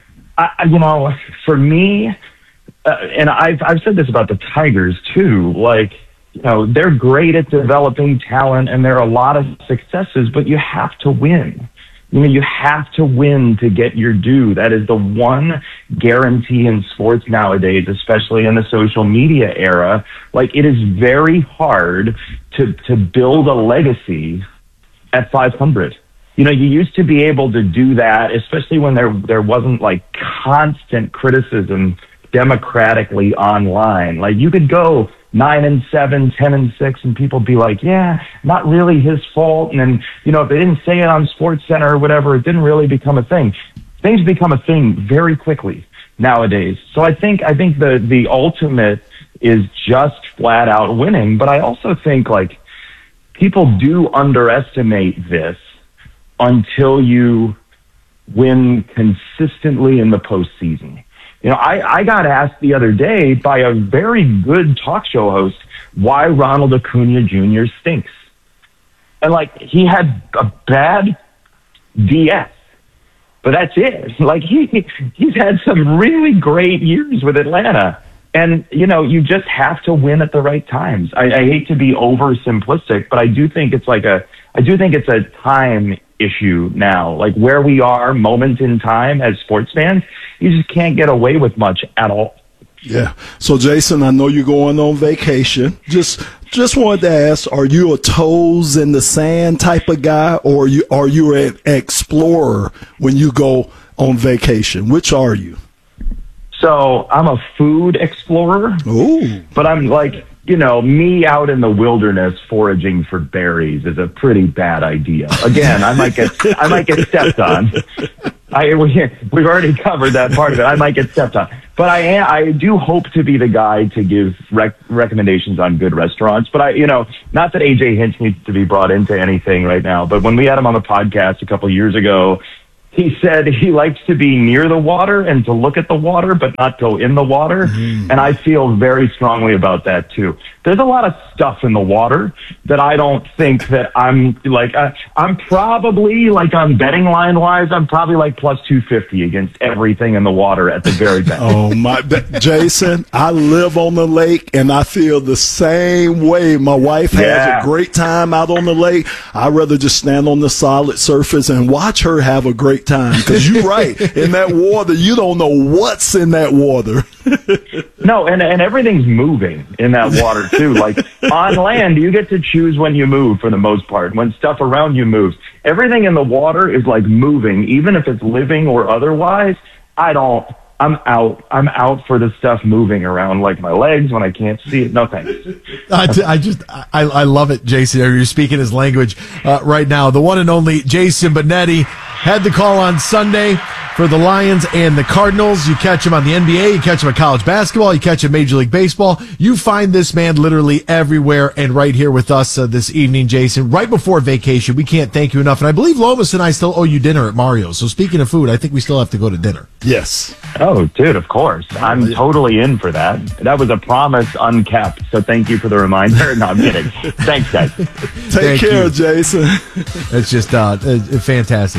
For me, and I've said this about the Tigers too, they're great at developing talent and there are a lot of successes, but you have to win. You have to win to get your due. That is the one guarantee in sports nowadays, especially in the social media era. It is very hard to build a legacy at 500. You used to be able to do that, especially when there wasn't constant criticism democratically online. You could go 9-7, 10-6, and people be like, yeah, not really his fault. And then, if they didn't say it on SportsCenter or whatever, it didn't really become a thing. Things become a thing very quickly nowadays. So I think the ultimate is just flat out winning. But I also think people do underestimate this until you win consistently in the postseason. I got asked the other day by a very good talk show host why Ronald Acuna Jr. stinks. And he had a bad DS, but that's it. He's had some really great years with Atlanta. And, you just have to win at the right times. I hate to be oversimplistic, but I do think it's a time issue now. Where we are, moment in time as sports fans, you just can't get away with much at all. Yeah. So, Jason, I know you're going on vacation. Just wanted to ask, are you a toes in the sand type of guy, or are you an explorer when you go on vacation? Which are you? So I'm a food explorer. Ooh. But I'm me out in the wilderness foraging for berries is a pretty bad idea. Again, I might get stepped on. We've already covered that part of it. I might get stepped on, but I do hope to be the guy to give recommendations on good restaurants. But not that AJ Hinch needs to be brought into anything right now. But when we had him on the podcast a couple of years ago, he said he likes to be near the water and to look at the water, but not go in the water. Mm-hmm. And I feel very strongly about that too. There's a lot of stuff in the water that I don't think that I'm probably on betting line wise, I'm probably plus 250 against everything in the water at the very best. Oh my, Jason, I live on the lake and I feel the same way. My wife has a great time out on the lake. I'd rather just stand on the solid surface and watch her have a great time. Because you're right, in that water, you don't know what's in that water. No, and everything's moving in that water too. On land, you get to choose when you move for the most part. When stuff around you moves, everything in the water is moving, even if it's living or otherwise. I'm out for the stuff moving around, like my legs when I can't see it. No thanks. I love it, Jason. You're speaking his language right now. The one and only Jason Benetti had the call on Sunday for the Lions and the Cardinals. You catch him on the NBA, you catch him at college basketball, you catch him Major League Baseball. You find this man literally everywhere, and right here with us this evening, Jason, right before vacation. We can't thank you enough. And I believe Lomas and I still owe you dinner at Mario's. So speaking of food, I think we still have to go to dinner. Yes. Oh, dude, of course. I'm totally in for that. That was a promise unkept. So thank you for the reminder. No, I'm kidding. Thanks, guys. Take care, Jason. It's just fantastic.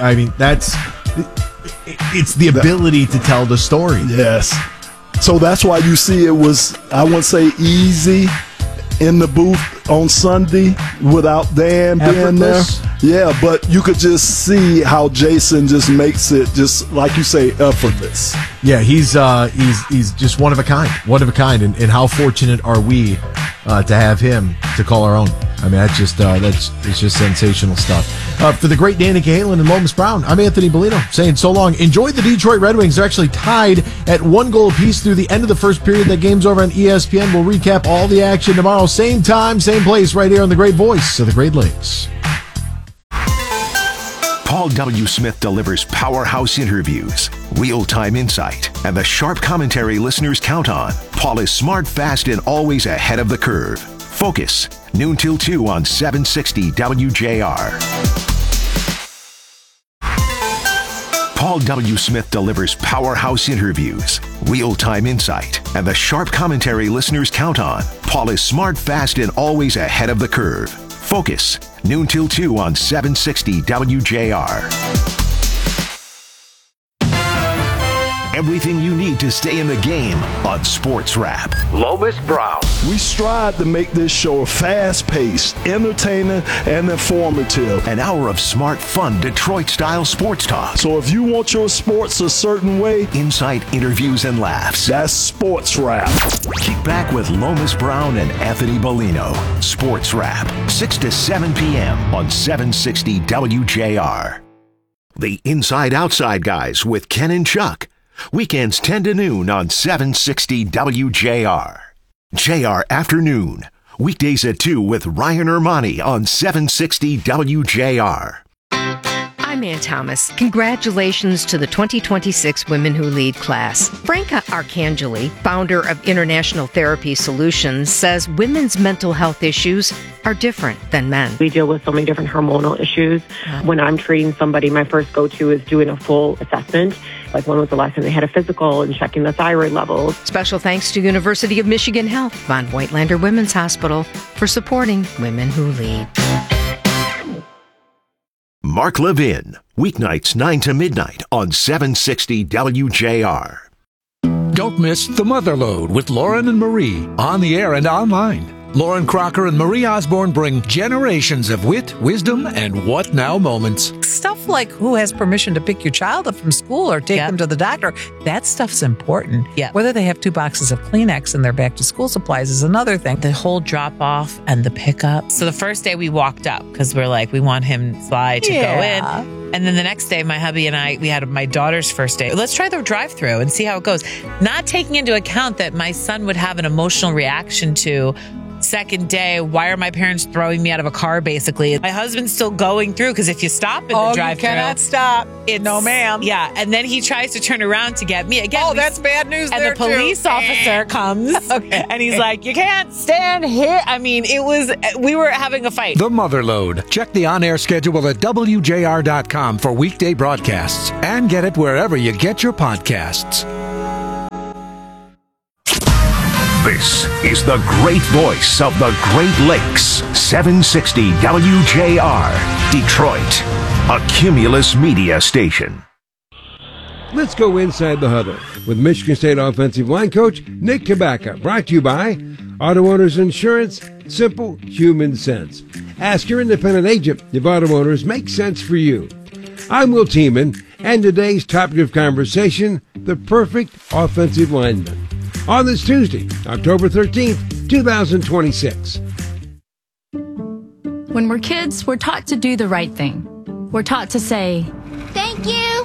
It's the ability to tell the story. Yes. So that's why you see it was, I wouldn't say easy in the booth on Sunday without Dan being there. Yeah, but you could just see how Jason just makes it, just like you say, effortless. Yeah, he's just one of a kind. And how fortunate are we to have him to call our own? I mean, it's just sensational stuff. For the great Danny Cahalan and Lomas Brown, I'm Anthony Bellino saying so long. Enjoy the Detroit Red Wings. They're actually tied at 1 goal apiece through the end of the first period. That game's over on ESPN. We'll recap all the action tomorrow. Same time, same place, right here on the great voice of the Great Lakes. Paul W. Smith delivers powerhouse interviews, real-time insight, and the sharp commentary listeners count on. Paul is smart, fast, and always ahead of the curve. Focus, noon till 2 on 760 WJR. Paul W. Smith delivers powerhouse interviews, real-time insight, and the sharp commentary listeners count on. Paul is smart, fast, and always ahead of the curve. Focus, noon till 2 on 760 WJR. Everything you need to stay in the game on Sports Wrap. Lomas Brown. We strive to make this show fast-paced, entertaining, and informative. An hour of smart, fun, Detroit-style sports talk. So if you want your sports a certain way, insight, interviews, and laughs. That's Sports Wrap. Kick back with Lomas Brown and Anthony Bellino. Sports Wrap, 6 to 7 p.m. on 760 WJR. The Inside Outside Guys with Ken and Chuck. Weekends 10 to noon on 760 WJR. JR Afternoon. Weekdays at 2 with Ryan Ermani on 760 WJR. I'm Ann Thomas. Congratulations to the 2026 Women Who Lead class. Franca Arcangeli, founder of International Therapy Solutions, says women's mental health issues are different than men. We deal with so many different hormonal issues. When I'm treating somebody, my first go-to is doing a full assessment. Like when was the last time they had a physical and checking the thyroid levels. Special thanks to University of Michigan Health, Von Voigtlander Women's Hospital, for supporting Women Who Lead. Mark Levin, weeknights 9 to midnight on 760 WJR. Don't miss The Motherlode with Lauren and Marie, on the air and online. Lauren Crocker and Marie Osborne bring generations of wit, wisdom, and what now moments. Stuff like who has permission to pick your child up from school or take them to the doctor. That stuff's important. Yeah. Whether they have 2 boxes of Kleenex in their back to school supplies is another thing. The whole drop off and the pickup. So the first day we walked up because we're like, we want him Sly to go in. And then the next day, my hubby and I, we had my daughter's first day. Let's try the drive-thru and see how it goes. Not taking into account that my son would have an emotional reaction to second day, why are my parents throwing me out of a car, basically? My husband's still going through, because if you stop in the drive-thru... you cannot stop. No, ma'am. Yeah, and then he tries to turn around to get me. Again, that's bad news and there, the police officer comes, and he's like, you can't stand here. I mean, we were having a fight. The Motherload. Check the on-air schedule at WJR.com for weekday broadcasts and get it wherever you get your podcasts. This is the great voice of the Great Lakes, 760 WJR, Detroit, a Cumulus media station. Let's go inside the huddle with Michigan State offensive line coach Nick Tabaka. Brought to you by Auto Owners Insurance, simple human sense. Ask your independent agent if auto owners make sense for you. I'm Will Tiemann, and today's topic of conversation, the perfect offensive lineman. On this Tuesday, October 13th, 2026. When we're kids, we're taught to do the right thing. We're taught to say, "Thank you."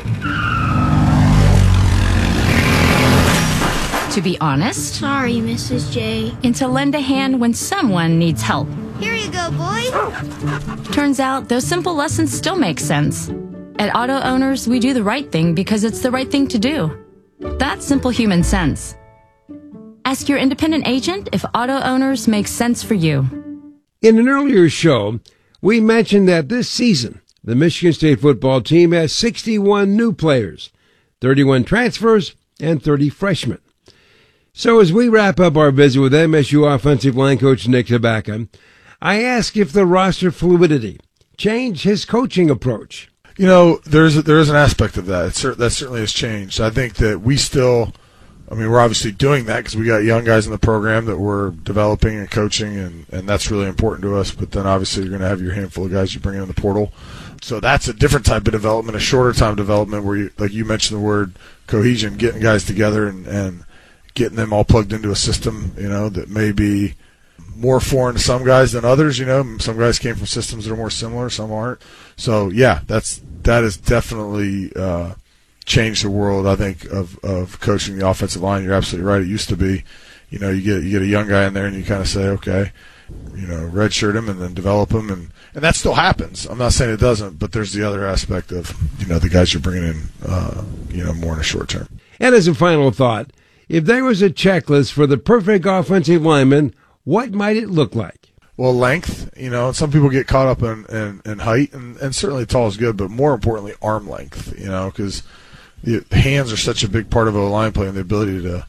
To be honest. Sorry, Mrs. J. And to lend a hand when someone needs help. Here you go, boy. Turns out those simple lessons still make sense. At Auto Owners, we do the right thing because it's the right thing to do. That's simple human sense. Ask your independent agent if Auto Owners makes sense for you. In an earlier show, we mentioned that this season, the Michigan State football team has 61 new players, 31 transfers, and 30 freshmen. So as we wrap up our visit with MSU offensive line coach Nick Tabaka, I ask if the roster fluidity changed his coaching approach. You know, there is an aspect of that. That certainly has changed. I think that we're obviously doing that because we got young guys in the program that we're developing and coaching, and that's really important to us. But then obviously you're going to have your handful of guys you bring in the portal. So that's a different type of development, a shorter time development where, like you mentioned the word cohesion, getting guys together and getting them all plugged into a system, that may be more foreign to some guys than others. Some guys came from systems that are more similar, some aren't. So, yeah, that has definitely changed the world, I think, of coaching the offensive line. You're absolutely right. It used to be, you get a young guy in there and you kind of say, okay, redshirt him and then develop him, and that still happens. I'm not saying it doesn't, but there's the other aspect of, the guys you're bringing in, more in a short term. And as a final thought, if there was a checklist for the perfect offensive lineman, what might it look like? Well, length, some people get caught up in height, and certainly tall is good, but more importantly, arm length, because the hands are such a big part of a line play, and the ability to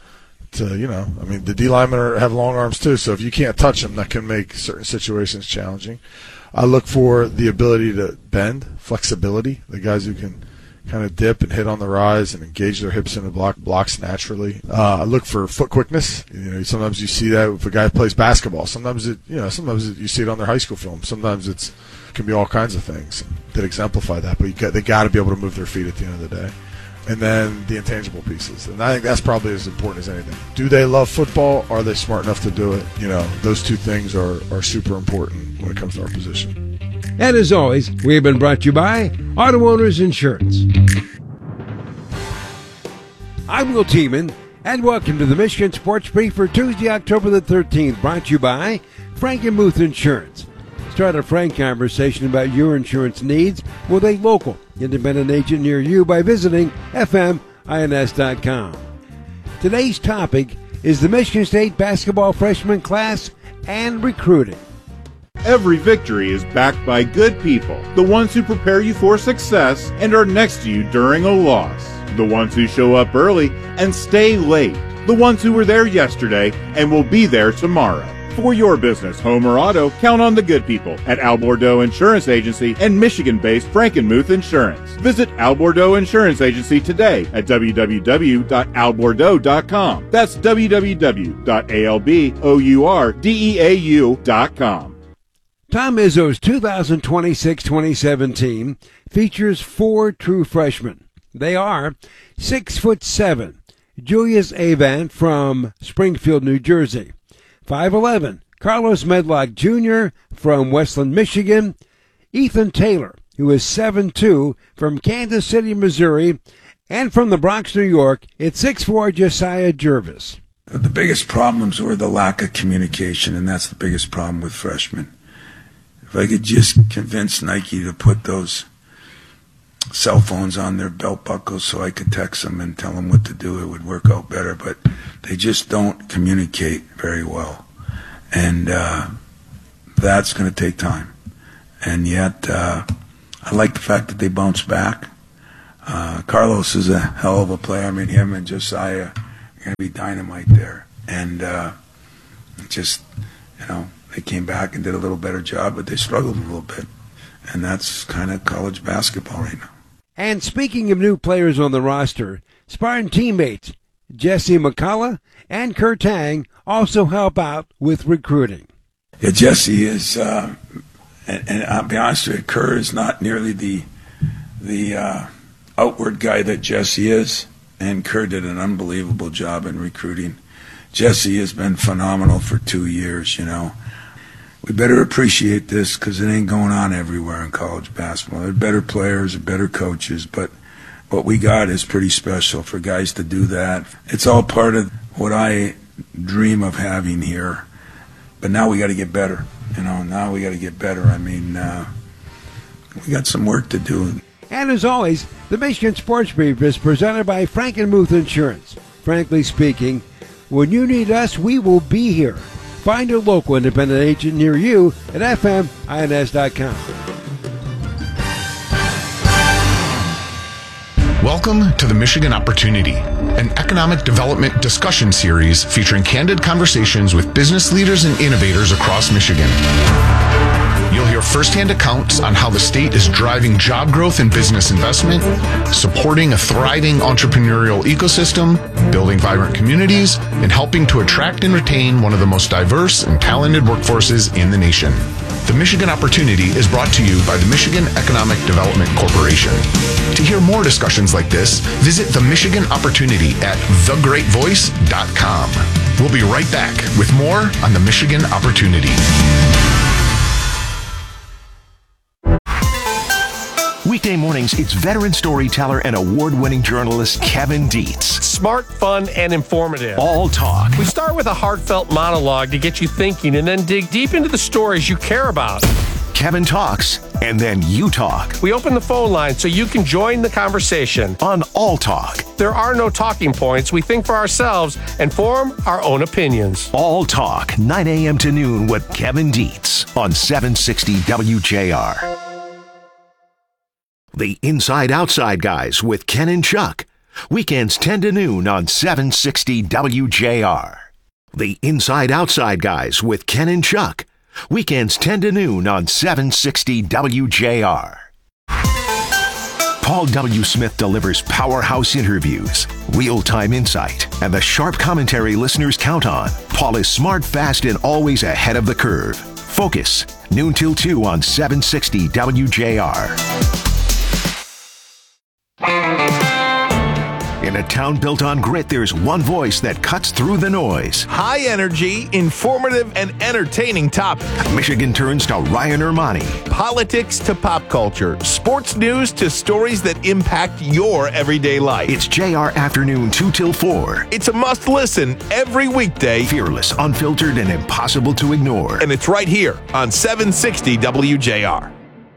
the D linemen have long arms too, so if you can't touch them, that can make certain situations challenging. I look for the ability to bend, flexibility, the guys who can kind of dip and hit on the rise and engage their hips into blocks naturally. I look for foot quickness. Sometimes you see that if a guy plays basketball. Sometimes you see it on their high school film. Sometimes it can be all kinds of things that exemplify that. But they got to be able to move their feet at the end of the day. And then the intangible pieces. And I think that's probably as important as anything. Do they love football? Are they smart enough to do it? Those two things are super important when it comes to our position. And as always, we have been brought to you by Auto Owners Insurance. I'm Will Tiemann, and welcome to the Michigan Sports Brief for Tuesday, October the 13th, brought to you by Frankenmuth Insurance. Start a frank conversation about your insurance needs with a local independent agent near you by visiting fmins.com. Today's topic is the Michigan State basketball freshman class and recruiting. Every victory is backed by good people, the ones who prepare you for success and are next to you during a loss, the ones who show up early and stay late, the ones who were there yesterday and will be there tomorrow. For your business, home or auto, count on the good people at Al Bordeaux Insurance Agency and Michigan-based Frankenmuth Insurance. Visit Al Bordeaux Insurance Agency today at www.albordeaux.com. That's www.albordeaux.com. Tom Izzo's 2026-27 features 4 true freshmen. They are 6'7", Julius Avant from Springfield, New Jersey, 5'11", Carlos Medlock Jr. from Westland, Michigan, Ethan Taylor who is 7'2", from Kansas City, Missouri, and from the Bronx, New York, it's 6'4", Josiah Jervis. The biggest problems were the lack of communication, and that's the biggest problem with freshmen. If I could just convince Nike to put those cell phones on their belt buckles so I could text them and tell them what to do, it would work out better, but they just don't communicate very well. And that's going to take time. And yet, I like the fact that they bounced back. Carlos is a hell of a player. I mean, him and Josiah are going to be dynamite there. And just, they came back and did a little better job, but they struggled a little bit. And that's kind of college basketball right now. And speaking of new players on the roster, Spartan teammates Jesse McCullough and Kurt Tang also help out with recruiting. Yeah, Jesse is, and I'll be honest with you, Kerr is not nearly the outward guy that Jesse is, and Kerr did an unbelievable job in recruiting. Jesse has been phenomenal for 2 years, We better appreciate this because it ain't going on everywhere in college basketball. There are better players, better coaches, but what we got is pretty special for guys to do that. It's all part of what I dream of having here. But now we got to get better. Now we got to get better. I mean, we got some work to do. And as always, the Michigan Sports Brief is presented by Frankenmuth Insurance. Frankly speaking, when you need us, we will be here. Find a local independent agent near you at fmins.com. Welcome to the Michigan Opportunity, an economic development discussion series featuring candid conversations with business leaders and innovators across Michigan. You'll hear firsthand accounts on how the state is driving job growth and business investment, supporting a thriving entrepreneurial ecosystem, building vibrant communities, and helping to attract and retain one of the most diverse and talented workforces in the nation. The Michigan Opportunity is brought to you by the Michigan Economic Development Corporation. To hear more discussions like this, visit the Michigan Opportunity at thegreatvoice.com. We'll be right back with more on the Michigan Opportunity. Weekday mornings, it's veteran storyteller and award-winning journalist Kevin Dietz. Smart, fun, and informative. All talk. We start with a heartfelt monologue to get you thinking and then dig deep into the stories you care about. Kevin talks, and then you talk. We open the phone line so you can join the conversation. On All Talk. There are no talking points. We think for ourselves and form our own opinions. All Talk, 9 a.m. to noon with Kevin Dietz on 760 WJR. The Inside Outside Guys with Ken and Chuck. Weekends 10 to noon on 760 WJR. The Inside Outside Guys with Ken and Chuck. Weekends 10 to noon on 760 WJR. Paul W. Smith delivers powerhouse interviews, real-time insight, and the sharp commentary listeners count on. Paul is smart, fast, and always ahead of the curve. Focus, noon till 2 on 760 WJR. In a town built on grit, there's one voice that cuts through the noise. High energy, informative, and entertaining topics. Michigan turns to Ryan Ermani. Politics to pop culture. Sports news to stories that impact your everyday life. It's JR Afternoon 2 till 4. It's a must listen every weekday. Fearless, unfiltered, and impossible to ignore. And it's right here on 760 WJR.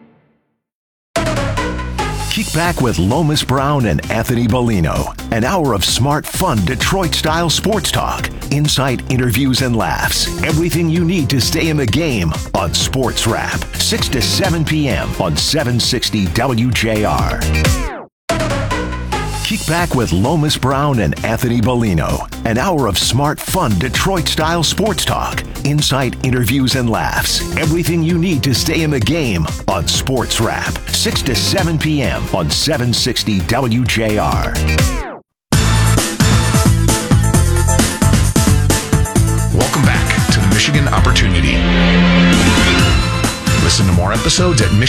Kick back with Lomas Brown and Anthony Bellino. An hour of smart, fun, Detroit-style sports talk. Insight, interviews, and laughs. Everything you need to stay in the game on Sports Wrap. 6 to 7 p.m. on 760 WJR. Kick back with Lomas Brown and Anthony Bellino. An hour of smart, fun, Detroit-style sports talk. Insight, interviews, and laughs. Everything you need to stay in the game on Sports Wrap. 6 to 7 p.m. on 760 WJR. Welcome back to the Michigan Opportunity. Listen to more episodes at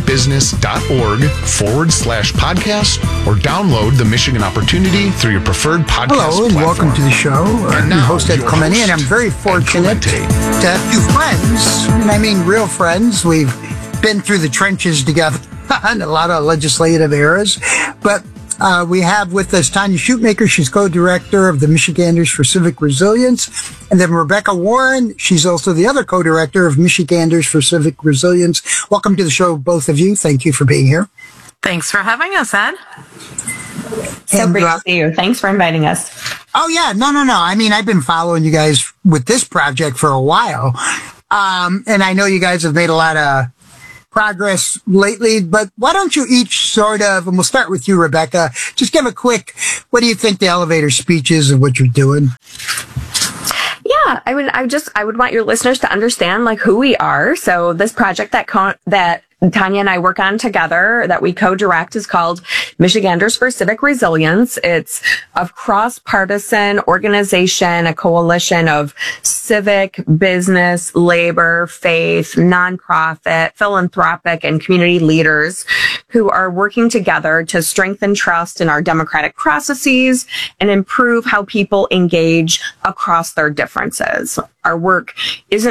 michiganbusiness.org/podcast or download the Michigan Opportunity through your preferred podcast Hello, and welcome to the show. I'm your host, Ed Clementi, and I'm very fortunate to have two friends. And I mean real friends. We've been through the trenches together. and a lot of legislative eras. But we have with us Tanya Shoemaker. She's co-director of the Michiganders for Civic Resilience. And then Rebecca Warren. She's also the other co-director of Michiganders for Civic Resilience. Welcome to the show, both of you. Thank you for being here. Thanks for having us, Ed. So great to see you. Thanks for inviting us. Oh, yeah. No. I mean, I've been following you guys with this project for a while. And I know you guys have made a lot of progress lately, but why don't you each sort of, and we'll start with you, Rebecca, just give a quick, what do you think the elevator speech is of what you're doing? Yeah, I would want your listeners to understand like who we are. So this project that Tanya and I work on together, that we co-direct, is called Michiganders for Civic Resilience. It's a cross-partisan organization, a coalition of civic, business, labor, faith, nonprofit, philanthropic, and community leaders who are working together to strengthen trust in our democratic processes and improve how people engage across their differences. Our work isn't